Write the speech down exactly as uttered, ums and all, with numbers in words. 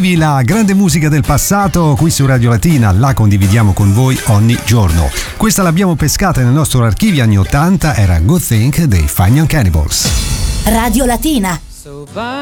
Rivivi la grande musica del passato qui su Radio Latina, la condividiamo con voi ogni giorno. Questa l'abbiamo pescata nel nostro archivio anni ottanta, era Good Thing dei Fine Young Cannibals. Radio Latina. So bye.